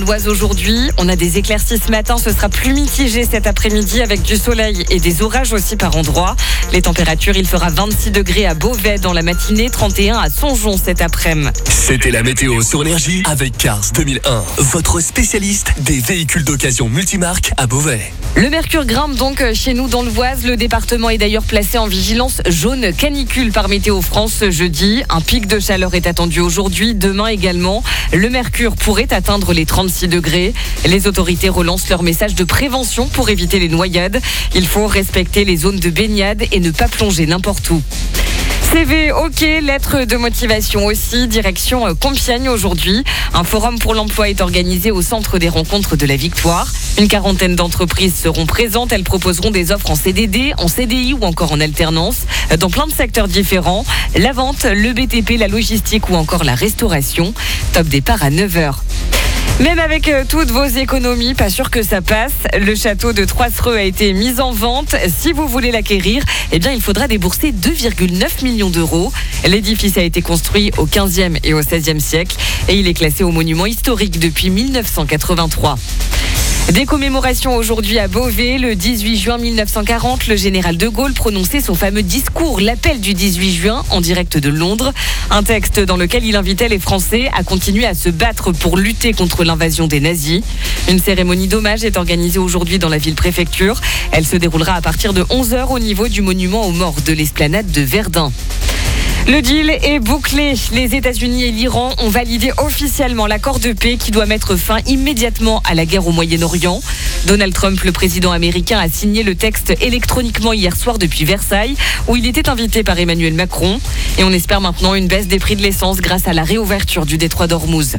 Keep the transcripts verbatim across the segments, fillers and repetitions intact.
L'Oise aujourd'hui, on a des éclaircies ce matin, ce sera plus mitigé cet après-midi avec du soleil et des orages aussi par endroits. Les températures, il fera vingt-six degrés à Beauvais dans la matinée, trente et un à Songeon cet après-midi. C'était la météo sur Énergie avec Cars deux mille un, votre spécialiste des véhicules d'occasion multimarques à Beauvais. Le mercure grimpe donc chez nous dans l'Oise. Le département est d'ailleurs placé en vigilance jaune canicule par Météo France ce jeudi. Un pic de chaleur est attendu aujourd'hui, demain également. Le mercure pourrait atteindre les trente-six degrés. Les autorités relancent leur message de prévention pour éviter les noyades. Il faut respecter les zones de baignade et ne pas plonger n'importe où. C V, ok, lettre de motivation aussi, direction Compiègne aujourd'hui. Un forum pour l'emploi est organisé au centre des rencontres de la Victoire. Une quarantaine d'entreprises seront présentes. Elles proposeront des offres en C D D, en C D I ou encore en alternance dans plein de secteurs différents. La vente, le B T P, la logistique ou encore la restauration. Top départ à neuf heures. Même avec euh, toutes vos économies, pas sûr que ça passe. Le château de Troissereux a été mis en vente. Si vous voulez l'acquérir, eh bien, il faudra débourser deux virgule neuf millions d'euros. L'édifice a été construit au quinzième et au seizième siècle et il est classé au monument historique depuis mille neuf cent quatre-vingt-trois. Des commémorations aujourd'hui à Beauvais. Le dix-huit juin mille neuf cent quarante, le général de Gaulle prononçait son fameux discours, l'appel du dix-huit juin, en direct de Londres. Un texte dans lequel il invitait les Français à continuer à se battre pour lutter contre l'invasion des nazis. Une cérémonie d'hommage est organisée aujourd'hui dans la ville-préfecture. Elle se déroulera à partir de onze heures au niveau du monument aux morts de l'esplanade de Verdun. Le deal est bouclé. Les États-Unis et l'Iran ont validé officiellement l'accord de paix qui doit mettre fin immédiatement à la guerre au Moyen-Orient. Donald Trump, le président américain, a signé le texte électroniquement hier soir depuis Versailles, où il était invité par Emmanuel Macron. Et on espère maintenant une baisse des prix de l'essence grâce à la réouverture du détroit d'Ormuz.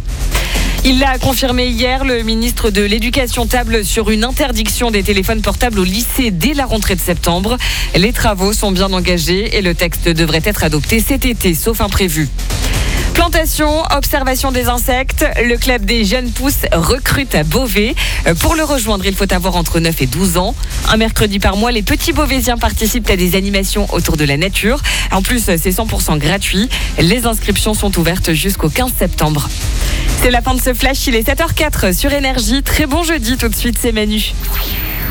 Il l'a confirmé hier, le ministre de l'Éducation table sur une interdiction des téléphones portables au lycée dès la rentrée de septembre. Les travaux sont bien engagés et le texte devrait être adopté cet été, sauf imprévu. Plantation, observation des insectes, le club des jeunes pousses recrute à Beauvais. Pour le rejoindre, il faut avoir entre neuf et douze ans. Un mercredi par mois, les petits Beauvaisiens participent à des animations autour de la nature. En plus, c'est cent pour cent gratuit. Les inscriptions sont ouvertes jusqu'au quinze septembre. C'est la fin de ce flash, il est sept heures zéro quatre sur Énergie. Très bon jeudi, tout de suite c'est Manu.